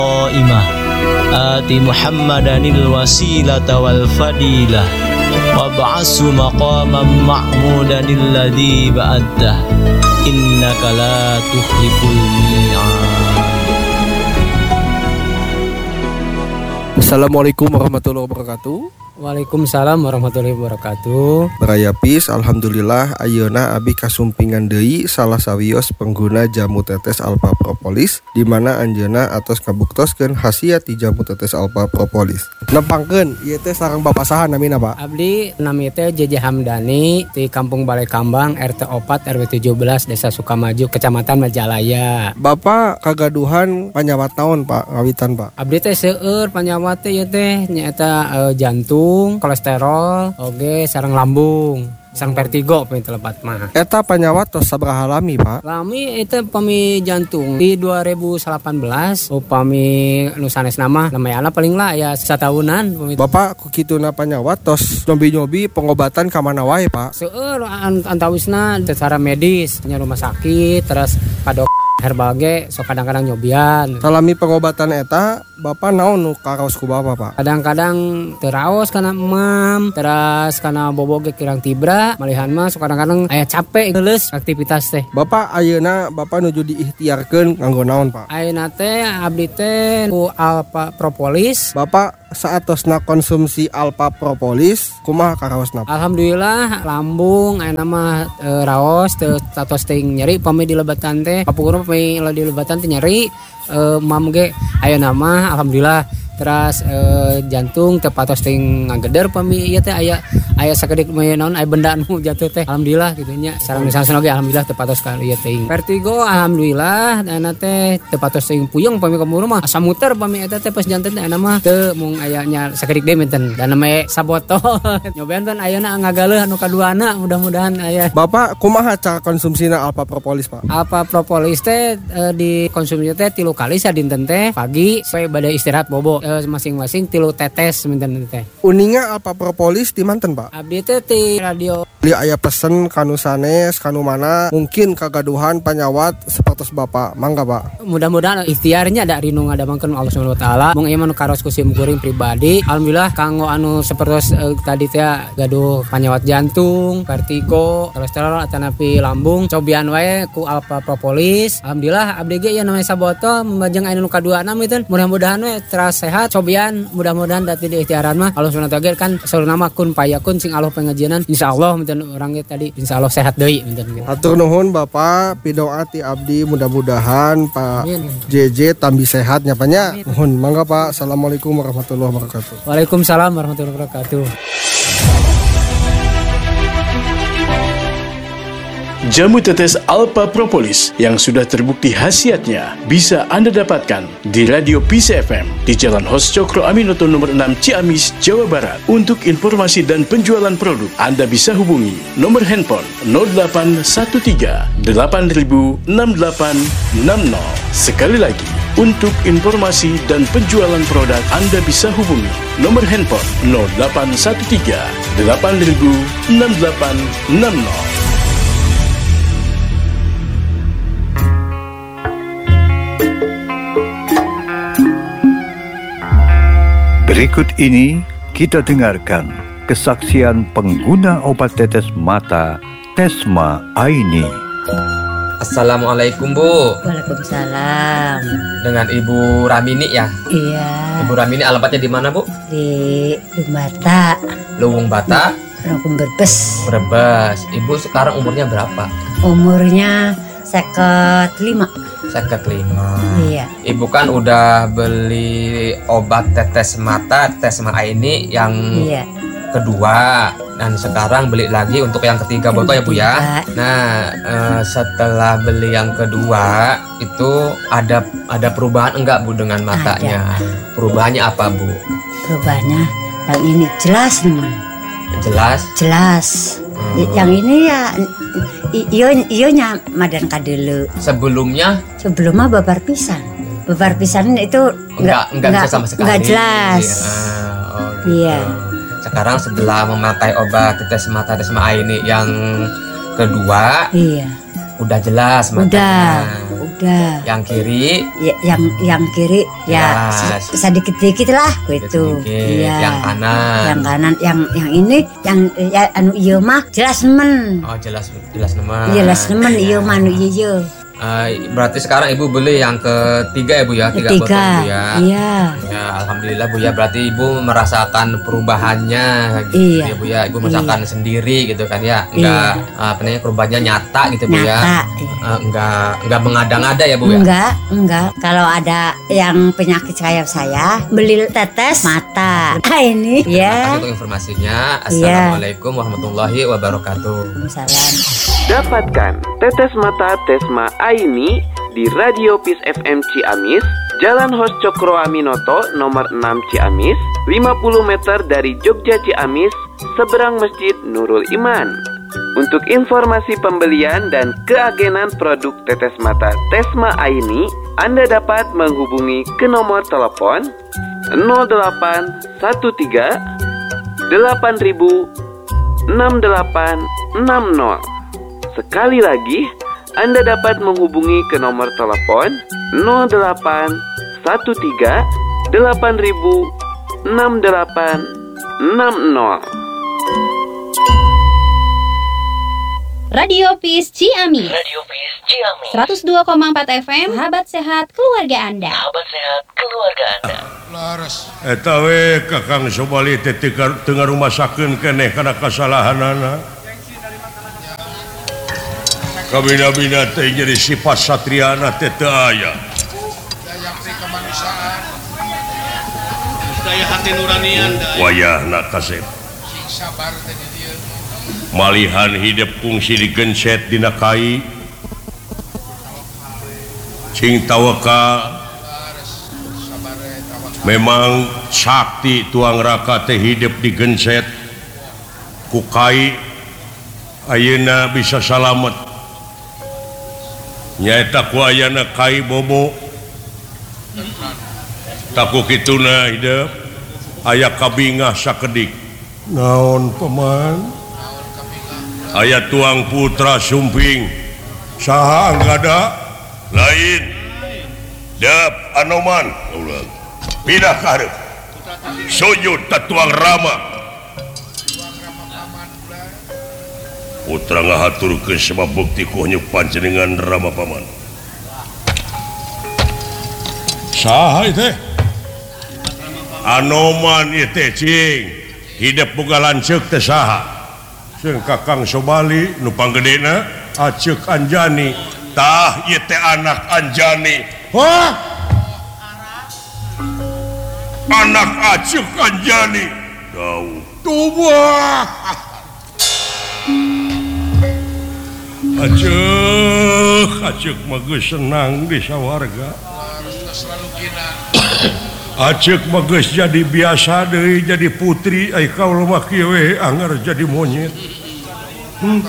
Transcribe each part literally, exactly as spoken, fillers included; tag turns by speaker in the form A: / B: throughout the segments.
A: Imah Ati Muhammadanil wasilata wal fadilah wab'asu maqaman ma'mudanil ladzi ba'addah innaka la tukhliful mi'ad.
B: Assalamualaikum warahmatullahi wabarakatuh.
C: Waalaikumsalam warahmatullahi wabarakatuh.
B: Berayapis, alhamdulillah ayeuna abi kasumpingan deui salah sawios pengguna jamu tetes alpha propolis di mana anjeunna atos kabuktoskeun khasiat ti jamu tetes alpha propolis. Nempangkeun ieu teh sareng Bapak saha namina, Pak?
C: Abdi nami teh J J Hamdani di Kampung Balai Kambang R T empat R W tujuh belas Desa Sukamaju Kecamatan Majalaya.
B: Bapak kagaduhan panyawat naon, Pak? Ngawitan, Pak.
C: Abdi teh seueur panyawat teh ieu teh nyaeta uh, jantung, kolesterol, oge sareng lambung, sareng vertigo pami telepat mah.
B: Eta panyawat tos sabaraha lami, Pak?
C: Lami itu pami jantung di dua ribu delapan belas upami nu sanesna mah namanya paling lah ya satahunan pami.
B: Bapak ku kituna panyawat tos nyobi-nyobi pengobatan ka mana wae, Pak?
C: Seueur antawisna secara medis nya rumah sakit terus kadok herbal ge sok kadang-kadang nyobian.
B: Salami pengobatan eta Bapak naon nu karaos ku Bapak, Pak?
C: Kadang-kadang teraos kana emam, terus kana bobo ge kirang tibra, malihan mah sok kadang-kadang aya capek geuleuh aktivitas teh.
B: Bapak ayeuna Bapak nuju diikhtiarkeun nganggo naon, Pak?
C: Ayeuna teh abdi teh ku alpha propolis.
B: Bapak saatosna konsumsi alpha propolis kumaha karaosna?
C: Alhamdulillah lambung ayeuna mah e, raos teu tatos teuing nyeri pami di lebatan teh. Kapungkurna pami di lebatan teh nyeri e, mam ge ayeuna mah alhamdulillah. Terus e, jantung teu patos teuing ngageder pami ieu teh aya aya sakedik mah naon aya benda anu jatuh teh alhamdulillah kitu nya sareng misalna ge alhamdulillah teu patos ka ieu teuing. Vertigo alhamdulillah ayeuna teh teu patos teuing puyeng pami ka muru mah asa muter pami eta teh pas janten teh ayeuna mah teu mung aya nya sakedik deui menten dan nama sabotol. Nyobaean kan ayeuna ngagaleuh anu kaduana mudah-mudahan aya.
B: Bapak kumaha cara konsumsina alpha propolis, Pak?
C: Alpha propolis teh e, dikonsumsi teh tilu kali sadinten teh pagi sampai bade istirahat bobo. E, masing-masing tilu tetes minten teh.
B: Uninga alpha propolis di manten, Pak?
C: Abdi teh ti radio.
B: Li aya pesen kanu sanes kanu mana mungkin kagaduhan panyawat sapertos Bapak. Mangga, Pak.
C: Mudah-mudahan ikhtiarnya ada rinu ngadamangkeun Allah Subhanahu wa taala. Mung ieu mah karos ku simkuring pribadi. Alhamdulillah kanggo anu sapertos eh, tadi teh gaduh panyawat jantung, vertigo, kolesterol atanapi lambung, cobian wae ku alpha propolis. Alhamdulillah abdi ge ieu namanya sabotol membajeng anu kaduana meuteun. Mudah-mudahan we teras sehat. Cobian mudah-mudahan dati di ikhtiaran mah Allah Subhanahu wa taala kan saurna mah kun payakun sing Allah pengajianan insyaallah meuteun urang ge tadi insyaallah sehat deui meuteun.
B: Hatur nuhun Bapak pidoa ti abdi mudah-mudahan Pak J J tambi sehat nya panya. Nuhun mangga Pak. Assalamualaikum warahmatullahi wabarakatuh.
C: Waalaikumsalam warahmatullahi wabarakatuh.
D: Jamu tetes alpha propolis yang sudah terbukti khasiatnya bisa Anda dapatkan di Radio P C F M di Jalan Hos Cokro Aminoto nomor enam Ciamis, Jawa Barat. Untuk informasi dan penjualan produk, Anda bisa hubungi nomor handphone nol delapan satu tiga delapan nol enam delapan enam nol. Sekali lagi, untuk informasi dan penjualan produk, Anda bisa hubungi nomor handphone nol delapan satu tiga delapan nol enam delapan enam nol.
E: Berikut ini kita dengarkan kesaksian pengguna obat tetes mata Tesma Aini.
F: Assalamualaikum, Bu.
G: Waalaikumsalam.
F: Dengan Ibu Ramini ya?
G: Iya.
F: Ibu Ramini alamatnya di mana, Bu?
G: Di Lumbata.
F: Luwung Bata.
G: Rokun Brebes.
F: Brebes. Ibu sekarang umurnya berapa?
G: Umurnya seket lima.
F: Seket lima.
G: Iya.
F: Ibu kan udah beli obat tetes mata Tesma Aini yang
G: iya.
F: kedua. Dan sekarang beli lagi untuk yang ketiga botol ya Bu ya. Nah eh, setelah beli yang kedua itu ada ada perubahan enggak Bu dengan matanya? Ada. Perubahannya apa Bu?
G: Perubahannya yang ini jelas nih.
F: Jelas?
G: Jelas. Hmm. Yang ini ya iyo iyonya madan kadelu.
F: Sebelumnya?
G: Sebelumnya babar pisan. Babar pisan itu
F: enggak enggak, enggak bisa sama sekali.
G: Enggak jelas.
F: Ya, oh gitu.
G: Iya.
F: Sekarang setelah memakai obat tetes mata Tesma Aini yang kedua,
G: iya.
F: udah jelas
G: Udah,
F: matanya.
G: udah.
F: Yang kiri
G: Ya, yang yang kiri ya
F: Jelas.
G: se- sedikit-sedikit lah gitu.
F: sedikit,
G: Iya.
F: yang kanan.
G: Yang kanan, yang yang ini, yang ya, anu ieu mah jelas nemen.
F: Oh jelas jelas nama.
G: Iya jelas nemen ieu mah anu ieu.
F: Eh, berarti sekarang ibu beli yang ketiga ya bu ya, tiga botol
G: Ketiga.
F: bu ya.
G: Iya.
F: Ya alhamdulillah bu ya, berarti ibu merasakan perubahannya gitu
G: Iya.
F: ya bu ya, ibu merasakan sendiri gitu kan ya,
G: Iya.
F: enggak apa namanya perubahannya nyata gitu bu ya.
G: Nyata.
F: Eh, enggak enggak mengada-ngada ya bu ya.
G: Enggak, enggak. Kalau ada yang penyakit kayak saya, beli tetes mata. Ah ini
F: Terima kasih
G: ya.
F: untuk informasinya. Assalamualaikum warahmatullahi wabarakatuh.
G: Salam.
H: Dapatkan tetes mata Tesma Aini di Radio Peace F M Ciamis, Jalan Hos Cokro Aminoto nomor enam Ciamis, lima puluh meter dari Jogja Ciamis, seberang Masjid Nurul Iman. Untuk informasi pembelian dan keagenan produk tetes mata Tesma Aini, Anda dapat menghubungi ke nomor telepon nol delapan satu tiga delapan ribu enam delapan enam nol. Sekali lagi, Anda dapat menghubungi ke nomor telepon nol delapan satu tiga delapan ribu enam delapan enam nol.
I: Radio Peace Ciamis. Radio Peace Ciamis. seratus dua koma empat F M. Sahabat sehat keluarga Anda. Sahabat sehat keluarga Anda.
J: Eta we Kakang Sobali teh teu rumasakeun keneh kana kasalahanana. Kabina-bina teh jadi sifat satriana teh teu aya.
K: Daya kemanusiaan. Daya hati nuranian.
J: Wayahna kasep.
K: Sabar teh dieu.
J: Malihan hidup fungsi digenset dina kai. Cing tawakal. Memang sakti tuang raka teh hidup digenset ku kai. Ayeuna bisa salamet. Nyaeta ku ayana kai bobo taku kituna hidup aya kabingah sakedik naon paman aya tuang putra sumping saha anggada lain dap anoman pindah ka hareup sujud ta tuang rama putra ngahaturkeun sebab bukti kuhnya panjenengan rama paman. Saha teh? Anoman ieu teh cing. Hidup boga lanceuk teh saha? Ceung Kakang Sobali nu panggedena Aceuk Anjani. Tah ieu teh anak Anjani. Hah? Anak Aceuk Anjani. Dau. Tubah. Aceuk, Aceuk mah geus senang di sawarga. Aceuk mah geus jadi biasa deui jadi putri ai kaula mah kieu we anger jadi monyet. Hmm.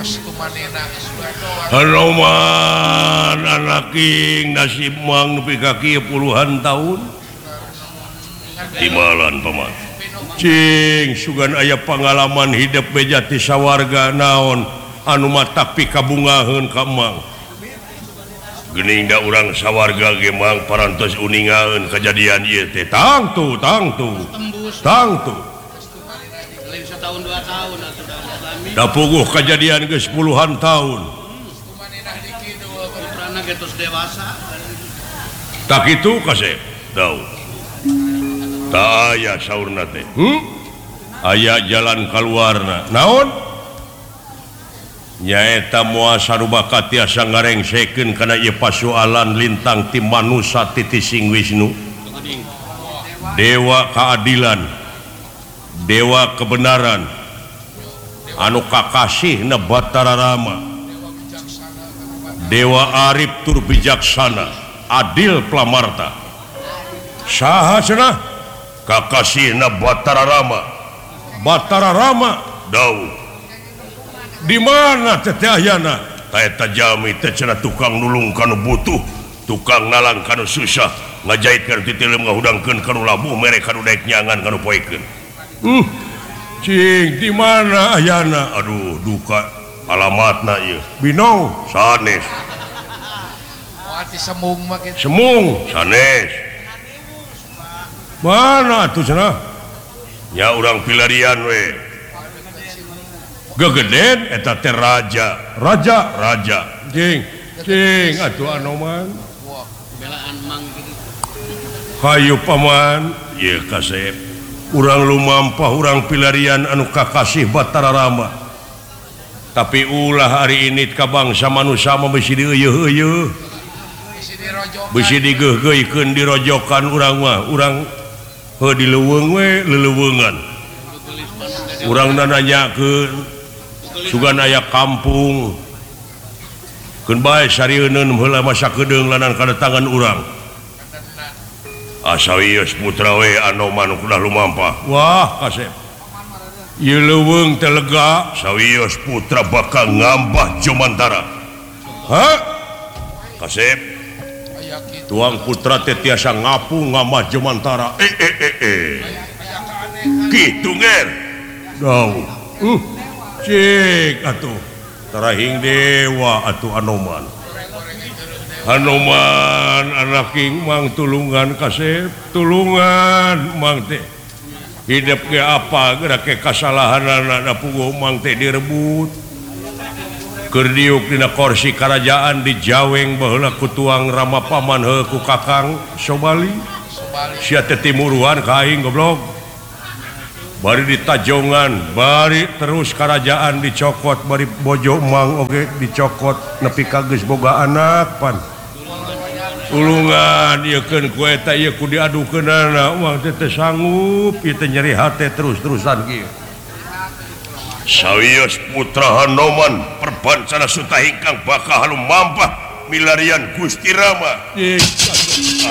J: Haloman anak king nasib mang nepi ka kieu puluhan tahun. Timalan paman. Cing sugan aya pengalaman hidup beja ti sawarga naon anu mata pikabungaheun ka mang. Geuning da urang sawarga ge mang parantos uningaeun kejadian ieu teh. Tangtu, tangtu. Tangtu.
K: Lain setahun dua tahun atuh da.
J: Da puguh kejadian geus puluhan tahun.
K: Putrana geus dewasa.
J: Tak kitu kasep. Tau. Tak aya saurna teh. Hmm? Aya jalan kaluarna. Naon? Nyaeta moal sarubaka tiasa ngarengsekeun kana ieu pasoalan lintang ti manusa titising Wisnu. Dewa keadilan, dewa kebenaran, anu kakasihna Batara Rama, dewa arif tur bijaksana, adil plamarta. Saha cenah? Kakasihna Batara Rama. Batara Rama dawuh. Di mana teh ayana? Ta eta jami teh cenah tukang nulung kanu butuh, tukang nalang kanu susah, ngajait kanu titileum ngahudangkeun kanu labuh mere kanu daek nyangan kanu poekeun. Hmm. Cing di mana ayana? Aduh duka alamatna ieu. Binong sanes.
K: Berarti semung mah gitu.
J: Semung sanes. Mana tuh cenah? Ya urang pilarian we. Gegeden eta teh raja, raja, raja. Jing, jing atuh Anoman.
K: Wah, belaan mang gitu.
J: Hayu paman, ieu kasep. Urang lumampah urang pilarian anu kakasih Batara Rama. Tapi ulah hari ini ka bangsa manusia mah bisi dieueuh-eueuh. Bisi digeugeuikeun dirojokan urang mah, urang heuh dileuweung we leleuweungan. Urang nanyakeun sugan aya kampung. Keun bae sarieun heula masa kedeung lanan kadatangan urang. Asawios putra we Anoman kudah lumampah. Wah kasep. Ieu leuweung teh lega, sawios putra bakal ngambah Jomantara. Hah? Kasep. Tuang putra teh tiasa ngapung ngambah Jomantara. Eh eh eh eh. Kitu nger. Dau. Uh. Cik atuh. Tarahing dewa atuh Anoman. Anoman anak king mang tulungan kasep, tulungan mang teh. Hidup ke apa gerak ke kesalahan anak puguh mang teh direbut. Keur diuk dina kursi kerajaan di Jaweng baheula ku tuang Rama paman heuh ku Kakang Sobali. Sia teh timuruan ka aing goblok. Bari di Tajongan, bari terus kerajaan dicokot, bari bojo mang oge dicokot nepi ka geus boga anak pan. Ulungan ieu keun ku eta ieu ku diadukeunana urang teh teu sanggup ieu teh nyeri hate terus-terusan kieu. Sawios putra Hanoman perbancana suta hingkang bakal lumampah milarian Gusti Rama.